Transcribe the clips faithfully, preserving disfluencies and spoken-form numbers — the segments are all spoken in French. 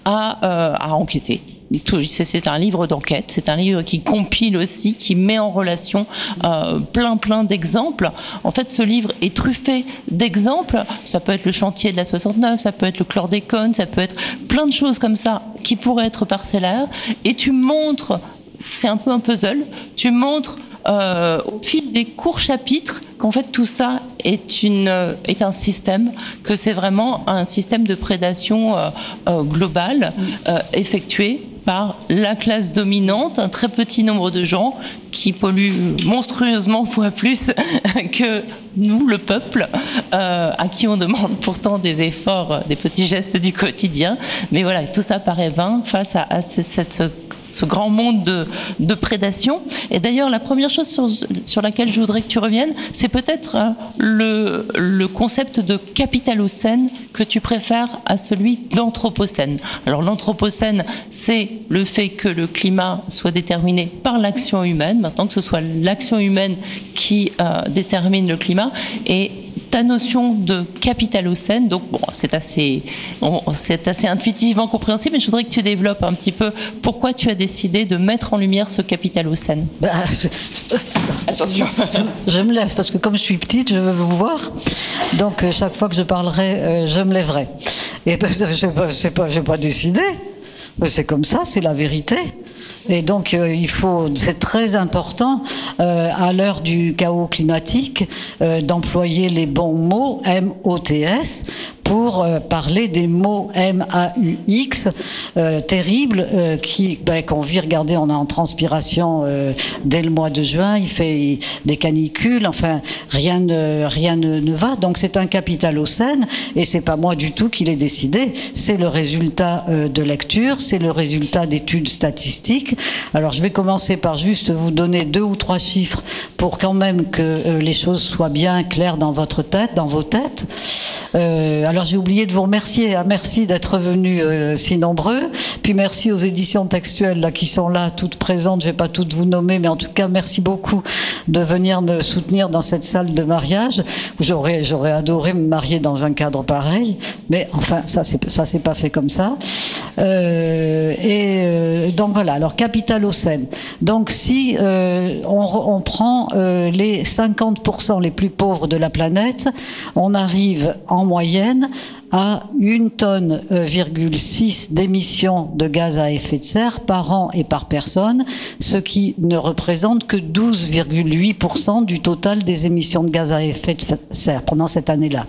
à, euh, à enquêter. C'est un livre d'enquête, c'est un livre qui compile aussi, qui met en relation euh, plein plein d'exemples. En fait, ce livre est truffé d'exemples. Ça peut être le chantier de la soixante-neuf, ça peut être le chlordécone, ça peut être plein de choses comme ça qui pourraient être parcellaires. Et tu montres, c'est un peu un puzzle, tu montres euh, au fil des courts chapitres qu'en fait tout ça est, une, est un système, que c'est vraiment un système de prédation euh, euh, global euh, effectué par la classe dominante, un très petit nombre de gens qui polluent monstrueusement fois plus que nous, le peuple, euh, à qui on demande pourtant des efforts, des petits gestes du quotidien. Mais voilà, tout ça paraît vain face à, à cette, ce grand monde de, de prédation. Et d'ailleurs, la première chose sur, sur laquelle je voudrais que tu reviennes, c'est peut-être euh, le, le concept de capitalocène que tu préfères à celui d'anthropocène. Alors l'anthropocène, c'est le fait que le climat soit déterminé par l'action humaine, maintenant que ce soit l'action humaine qui euh, détermine le climat, et ta notion de capitalocène, donc bon, c'est assez, on, c'est assez intuitivement compréhensible, mais je voudrais que tu développes un petit peu pourquoi tu as décidé de mettre en lumière ce capitalocène. Bah, je, Attention. Je, je me lève parce que comme je suis petite, je veux vous voir. Donc chaque fois que je parlerai, euh, je me lèverai. Et ben, je n'ai pas, pas, pas décidé. C'est comme ça, c'est la vérité. Et donc, euh, il faut, c'est très important, euh, à l'heure du chaos climatique, euh, d'employer les bons mots, M O T S, pour euh, parler des mots M A U X, euh, terribles, euh, qui, ben, qu'on vit, regardez, on est en transpiration euh, dès le mois de juin, il fait des canicules, enfin, rien ne, rien ne, ne va. Donc, c'est un capitalocène, et c'est pas moi du tout qui l'ai décidé, c'est le résultat euh, de lecture, c'est le résultat d'études statistiques. Alors je vais commencer par juste vous donner deux ou trois chiffres pour quand même que euh, les choses soient bien claires dans votre tête, dans vos têtes. Euh, alors j'ai oublié de vous remercier, hein, merci d'être venus euh, si nombreux, puis merci aux éditions textuelles là qui sont là toutes présentes, je vais pas toutes vous nommer, mais en tout cas merci beaucoup de venir me soutenir dans cette salle de mariage. J'aurais j'aurais adoré me marier dans un cadre pareil, mais enfin ça c'est ça c'est pas fait comme ça. Euh, et euh, donc voilà. Alors capitalocène. Donc si euh, on, on prend euh, les cinquante pour cent les plus pauvres de la planète, on arrive en moyenne à une tonne euh, virgule six d'émissions de gaz à effet de serre par an et par personne, ce qui ne représente que douze virgule huit pour cent du total des émissions de gaz à effet de serre pendant cette année-là.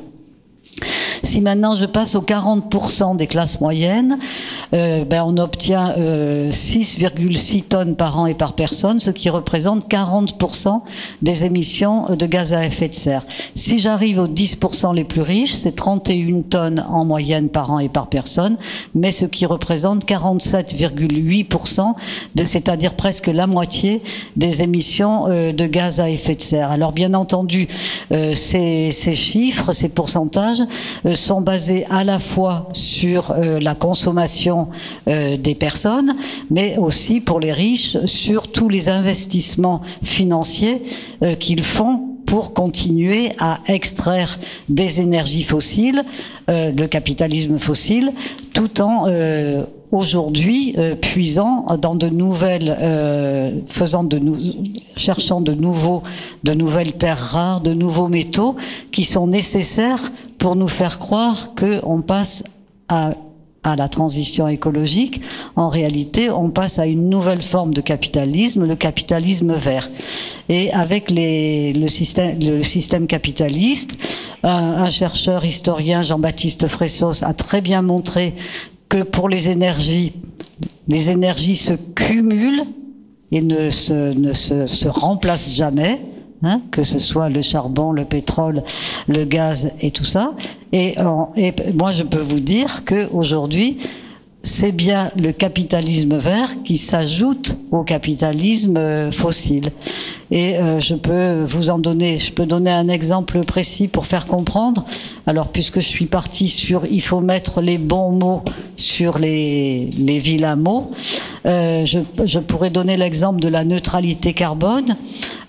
Si maintenant je passe aux quarante pour cent des classes moyennes, euh, ben on obtient euh, six virgule six tonnes par an et par personne, ce qui représente quarante pour cent des émissions de gaz à effet de serre. Si j'arrive aux dix pour cent les plus riches, c'est trente et une tonnes en moyenne par an et par personne, mais ce qui représente quarante-sept virgule huit pour cent, c'est-à-dire presque la moitié des émissions euh, de gaz à effet de serre. Alors bien entendu, euh, ces, ces chiffres, ces pourcentages, euh, sont basés à la fois sur euh, la consommation euh, des personnes, mais aussi pour les riches sur tous les investissements financiers euh, qu'ils font pour continuer à extraire des énergies fossiles, euh, le capitalisme fossile, tout en euh, aujourd'hui euh, puisant dans de nouvelles, euh, faisant de nou cherchant de nouveaux, de nouvelles terres rares, de nouveaux métaux qui sont nécessaires pour nous faire croire qu'on passe à à la transition écologique. En réalité, on passe à une nouvelle forme de capitalisme, le capitalisme vert. Et avec les, le, système, le système capitaliste, un, un chercheur historien, Jean-Baptiste Fressos, a très bien montré que pour les énergies, les énergies se cumulent et ne se, ne se, se remplacent jamais. Hein, que ce soit le charbon, le pétrole, le gaz et tout ça. Et, et moi, je peux vous dire qu'aujourd'hui, c'est bien le capitalisme vert qui s'ajoute au capitalisme fossile. Et euh, je peux vous en donner, je peux donner un exemple précis pour faire comprendre. Alors, puisque je suis partie sur, il faut mettre les bons mots sur les, les vilains mots, euh, je, je pourrais donner l'exemple de la neutralité carbone.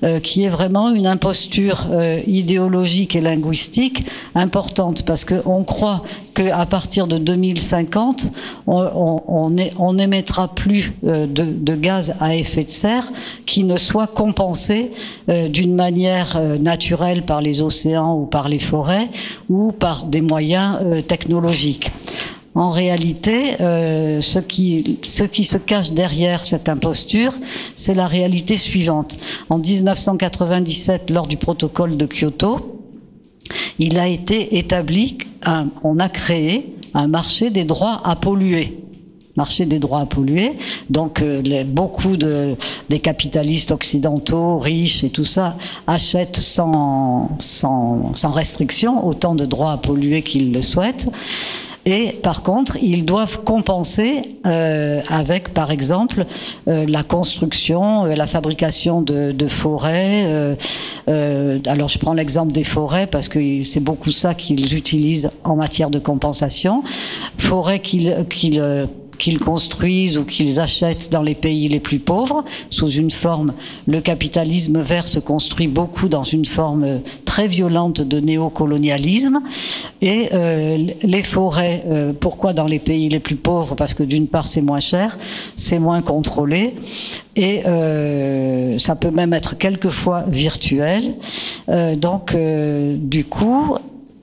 euh, qui est vraiment une imposture euh, idéologique et linguistique importante, parce qu'on croit qu'à partir de deux mille cinquante, on, on, on, est, on n'émettra plus euh, de, de gaz à effet de serre qui ne soit compensé euh, d'une manière euh, naturelle par les océans ou par les forêts ou par des moyens euh, technologiques. En réalité, euh, ce qui, ce qui se cache derrière cette imposture, c'est la réalité suivante. En dix-neuf cent quatre-vingt-dix-sept, lors du protocole de Kyoto, il a été établi, un, on a créé un marché des droits à polluer. Marché des droits à polluer. Donc, euh, les, beaucoup de, des capitalistes occidentaux, riches et tout ça, achètent sans, sans, sans restriction autant de droits à polluer qu'ils le souhaitent. Et par contre, ils doivent compenser euh, avec, par exemple, euh, la construction, euh, la fabrication de, de forêts. Euh, euh, alors, je prends l'exemple des forêts parce que c'est beaucoup ça qu'ils utilisent en matière de compensation. Forêts qu'ils qu'ils qu'ils construisent ou qu'ils achètent dans les pays les plus pauvres, sous une forme, le capitalisme vert se construit beaucoup dans une forme très violente de néocolonialisme. Et euh, les forêts, euh, pourquoi dans les pays les plus pauvres? Parce que d'une part c'est moins cher, c'est moins contrôlé, et euh, ça peut même être quelquefois virtuel. Euh, donc euh, du coup,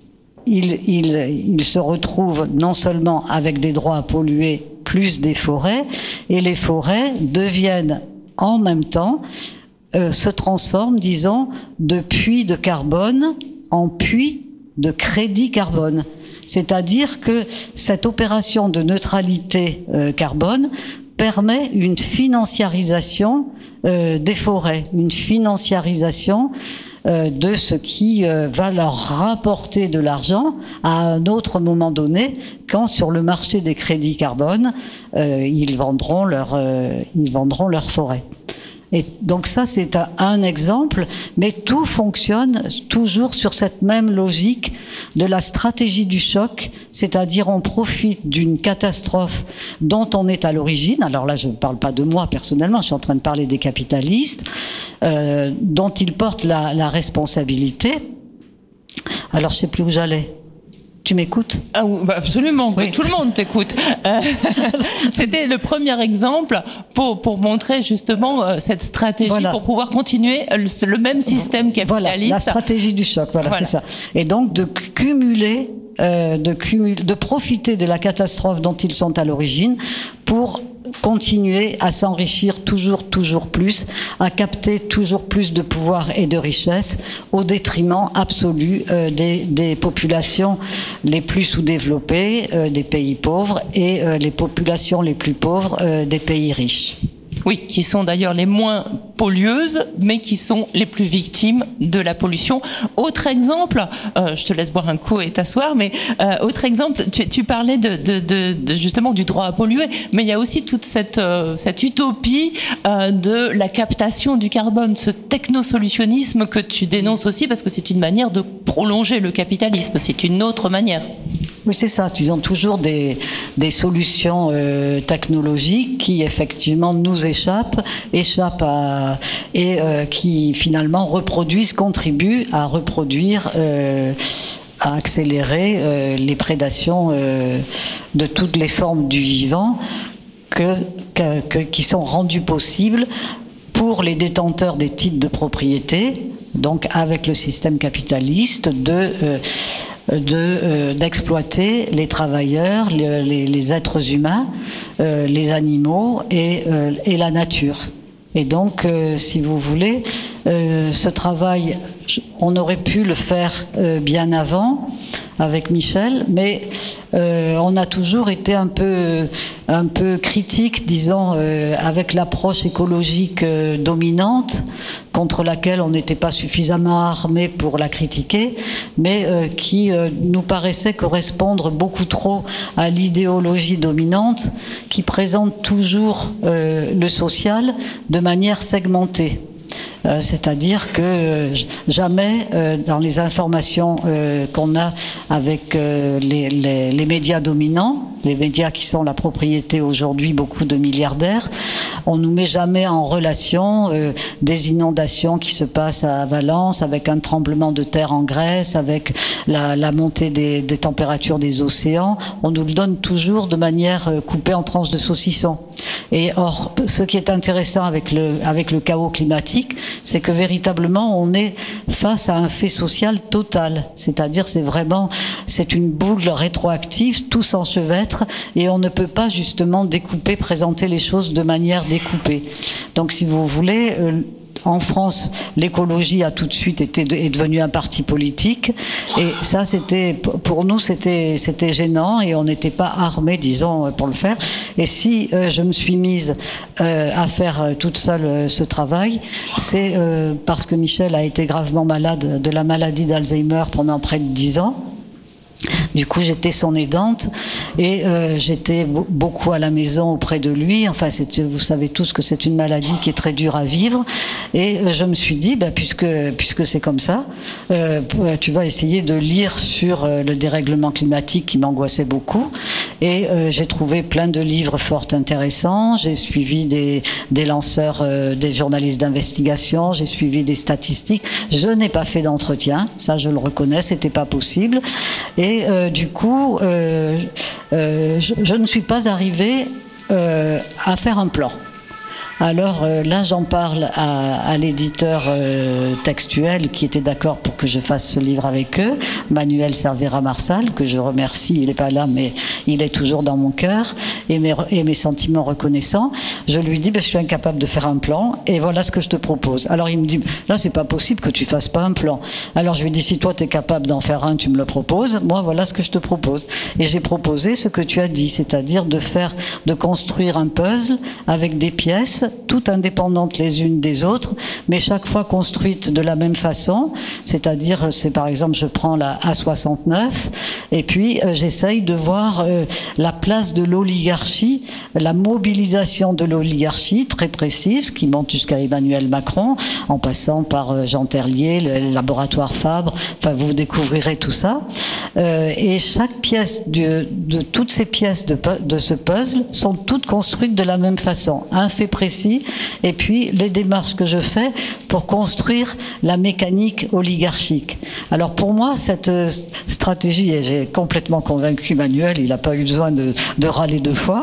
il, il, il se retrouve non seulement avec des droits à polluer plus des forêts, et les forêts deviennent en même temps, euh, se transforment, disons, de puits de carbone en puits de crédit carbone. C'est-à-dire que cette opération de neutralité euh, carbone permet une financiarisation euh, des forêts, une financiarisation Euh, de ce qui euh, va leur rapporter de l'argent à un autre moment donné, quand sur le marché des crédits carbone, euh, ils vendront leur, euh, ils vendront leur forêt. Et donc ça, c'est un, un exemple, mais tout fonctionne toujours sur cette même logique de la stratégie du choc, c'est-à-dire on profite d'une catastrophe dont on est à l'origine. Alors là, je ne parle pas de moi personnellement, je suis en train de parler des capitalistes, euh, dont ils portent la, la responsabilité. Alors, je ne sais plus où j'allais. Tu m'écoutes? Ah oui, bah absolument, oui. Tout le monde t'écoute. Euh, c'était le premier exemple pour, pour montrer justement euh, cette stratégie, voilà, pour pouvoir continuer le, le même système capitaliste. Voilà, la stratégie du choc, voilà, voilà. C'est ça. Et donc de cumuler, euh, de cumuler, de profiter de la catastrophe dont ils sont à l'origine pour continuer à s'enrichir toujours, toujours plus, à capter toujours plus de pouvoir et de richesse au détriment absolu euh, des, des populations les plus sous-développées, euh, des pays pauvres, et euh, les populations les plus pauvres euh, des pays riches. Oui, qui sont d'ailleurs les moins pollueuses, mais qui sont les plus victimes de la pollution. Autre exemple, euh, je te laisse boire un coup et t'asseoir, mais euh, autre exemple, tu, tu parlais de, de, de, de justement du droit à polluer, mais il y a aussi toute cette, euh, cette utopie euh, de la captation du carbone, ce technosolutionnisme que tu dénonces aussi, parce que c'est une manière de prolonger le capitalisme, c'est une autre manière. Oui, c'est ça. Ils ont toujours des, des solutions euh, technologiques qui, effectivement, nous échappent, échappent à, et euh, qui, finalement, reproduisent, contribuent à reproduire, euh, à accélérer euh, les prédations euh, de toutes les formes du vivant que, que, que, qui sont rendues possibles pour les détenteurs des titres de propriété, donc avec le système capitaliste, de... Euh, de euh, d'exploiter les travailleurs, les, les, les êtres humains, euh, les animaux et, euh, et la nature. Et donc, euh, si vous voulez, euh, ce travail, on aurait pu le faire euh, bien avant avec Michel, mais euh, on a toujours été un peu, un peu critique, disons, euh, avec l'approche écologique euh, dominante, contre laquelle on n'était pas suffisamment armé pour la critiquer, mais euh, qui euh, nous paraissait correspondre beaucoup trop à l'idéologie dominante qui présente toujours euh, le social de manière segmentée. Euh, c'est-à-dire que euh, jamais euh, dans les informations euh, qu'on a avec euh, les, les, les médias dominants, les médias qui sont la propriété aujourd'hui beaucoup de milliardaires, on nous met jamais en relation euh, des inondations qui se passent à Valence, avec un tremblement de terre en Grèce, avec la, la montée des, des températures des océans. On nous le donne toujours de manière euh, coupée en tranches de saucisson. Et or, ce qui est intéressant avec le, avec le chaos climatique, c'est que véritablement, on est face à un fait social total. C'est-à-dire, c'est vraiment, c'est une boule rétroactive, tout s'enchevêtre, et on ne peut pas justement découper, présenter les choses de manière découpée. Donc, si vous voulez, euh, en France, l'écologie a tout de suite été est devenue un parti politique, et ça, c'était pour nous, c'était c'était gênant, et on n'était pas armés, disons, pour le faire. Et si euh, je me suis mise euh, à faire euh, toute seule euh, ce travail, c'est euh, parce que Michel a été gravement malade de la maladie d'Alzheimer pendant près de dix ans. Du coup, j'étais son aidante et euh, j'étais beaucoup à la maison auprès de lui. Enfin, c'est, vous savez tous que c'est une maladie qui est très dure à vivre. Et euh, je me suis dit, bah, puisque puisque c'est comme ça, euh, tu vas essayer de lire sur euh, le dérèglement climatique qui m'angoissait beaucoup. Et euh, j'ai trouvé plein de livres fort intéressants. J'ai suivi des, des lanceurs, euh, des journalistes d'investigation. J'ai suivi des statistiques. Je n'ai pas fait d'entretien, ça je le reconnais, c'était pas possible. Et euh, du coup, euh, euh, je, je ne suis pas arrivée euh, à faire un plan. Alors euh, là, j'en parle à, à l'éditeur euh, textuel qui était d'accord pour que je fasse ce livre avec eux, Manuel Cervera-Marsal, que je remercie. Il n'est pas là, mais il est toujours dans mon cœur et mes, et mes sentiments reconnaissants. Je lui dis, ben, je suis incapable de faire un plan et voilà ce que je te propose. Alors il me dit, là, c'est pas possible que tu fasses pas un plan. Alors je lui dis, si toi, tu es capable d'en faire un, tu me le proposes. Moi, voilà ce que je te propose. Et j'ai proposé ce que tu as dit, c'est-à-dire de faire, de construire un puzzle avec des pièces toutes indépendantes les unes des autres, mais chaque fois construites de la même façon, c'est-à-dire, c'est par exemple, je prends la A soixante-neuf, et puis euh, j'essaye de voir euh, la place de l'oligarchie, la mobilisation de l'oligarchie, très précise, qui monte jusqu'à Emmanuel Macron, en passant par euh, Jean Terlier, le laboratoire Fabre, enfin vous découvrirez tout ça, euh, et chaque pièce, de, de toutes ces pièces de, de ce puzzle sont toutes construites de la même façon, un fait précis, et puis les démarches que je fais pour construire la mécanique oligarchique. Alors pour moi, cette stratégie, et j'ai complètement convaincu Manuel, il n'a pas eu besoin de, de râler deux fois,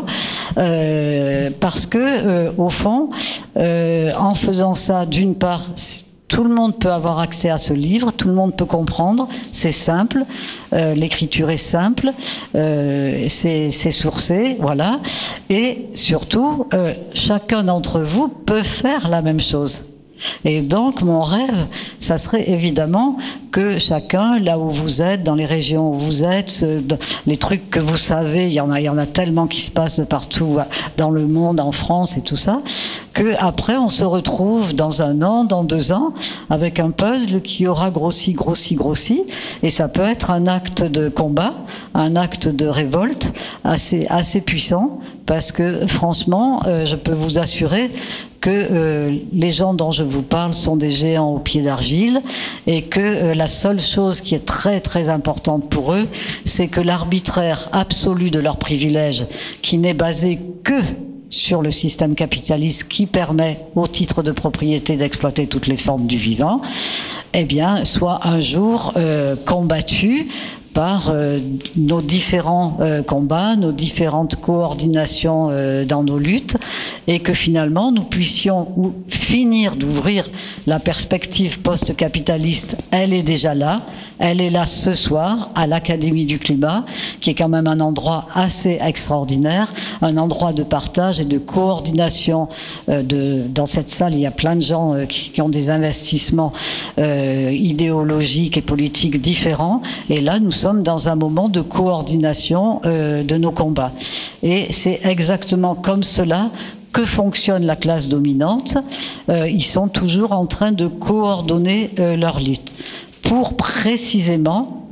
euh, parce que euh, au fond, euh, en faisant ça, d'une part, tout le monde peut avoir accès à ce livre, tout le monde peut comprendre, c'est simple, euh, l'écriture est simple, euh, c'est, c'est sourcé, voilà, et surtout, euh, chacun d'entre vous peut faire la même chose. Et donc, mon rêve, ça serait évidemment que chacun, là où vous êtes, dans les régions où vous êtes, les trucs que vous savez, il y en a, il y en a tellement qui se passent de partout dans le monde, en France et tout ça, que après on se retrouve dans un an, dans deux ans, avec un puzzle qui aura grossi, grossi, grossi, et ça peut être un acte de combat, un acte de révolte assez, assez puissant, parce que franchement, euh, je peux vous assurer que euh, les gens dont je vous parle sont des géants aux pieds d'argile et que euh, la seule chose qui est très très importante pour eux, c'est que l'arbitraire absolu de leurs privilèges, qui n'est basé que sur le système capitaliste qui permet au titre de propriété d'exploiter toutes les formes du vivant, eh bien, soit un jour euh, combattu par euh, nos différents euh, combats, nos différentes coordinations euh, dans nos luttes, et que finalement nous puissions ou, finir d'ouvrir la perspective post-capitaliste. Elle est déjà là, elle est là ce soir à l'Académie du Climat, qui est quand même un endroit assez extraordinaire, un endroit de partage et de coordination. Euh, de, dans cette salle, il y a plein de gens euh, qui, qui ont des investissements euh, idéologiques et politiques différents, et là nous sommes dans un moment de coordination euh, de nos combats. Et c'est exactement comme cela que fonctionne la classe dominante. Euh, ils sont toujours en train de coordonner euh, leur lutte. Pour précisément,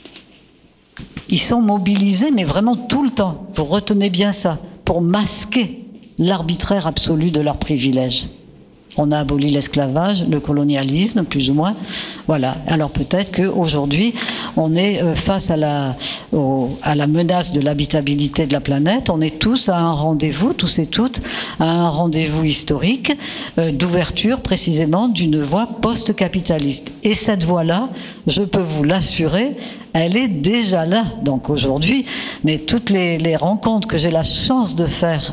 ils sont mobilisés, mais vraiment tout le temps. Vous retenez bien ça, pour masquer l'arbitraire absolu de leurs privilèges. On a aboli l'esclavage, le colonialisme, plus ou moins. Voilà. Alors peut-être qu'aujourd'hui, on est face à la, au, à la menace de l'habitabilité de la planète. On est tous à un rendez-vous, tous et toutes, à un rendez-vous historique euh, d'ouverture précisément d'une voie post-capitaliste. Et cette voie-là, je peux vous l'assurer, elle est déjà là. Donc aujourd'hui, mais toutes les, les rencontres que j'ai la chance de faire